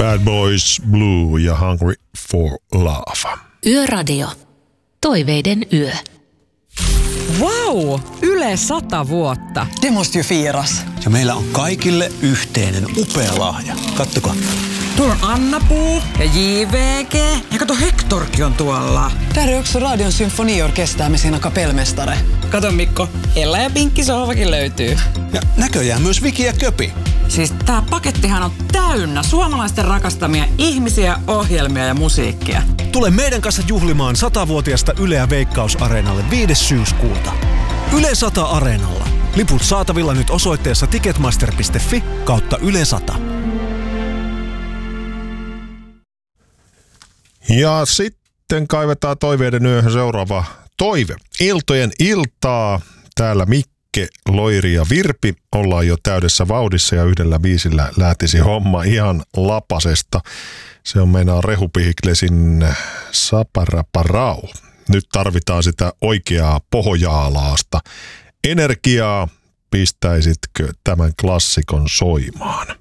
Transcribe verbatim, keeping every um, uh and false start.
Bad Boys Blue ja Hungry for Love. Yöradio. Toiveiden yö. Wow! Yle sata vuotta. Det måste ju firas. Ja meillä on kaikille yhteinen upea lahja. Kattokaa. Tuolla on Anna-Puu ja J V G. Ja kato, Hektorkin on tuolla. Där är också Radion symfoniorkester med sina kapellmästare. Kato Mikko, Ella ja Pinkki sohvakin löytyy. Ja näköjään myös Viki ja Köpi. Siis tää pakettihan on täynnä suomalaisten rakastamia ihmisiä, ohjelmia ja musiikkia. Tule meidän kanssa juhlimaan satavuotiasta Yleä Veikkaus-areenalle viides syyskuuta. Yle sata Areenalla. Liput saatavilla nyt osoitteessa ticketmaster piste fi kautta Yle sata. Ja sitten kaivetaan toiveiden yöhön seuraava toive. Iltojen iltaa. Täällä Mikke, Loiri ja Virpi. Ollaan jo täydessä vauhdissa ja yhdellä biisillä lähtisi homma ihan lapasesta. Se on meinaa Rehupihiklesin Saparaparau. Nyt tarvitaan sitä oikeaa pohjaalaasta energiaa. Pistäisitkö tämän klassikon soimaan?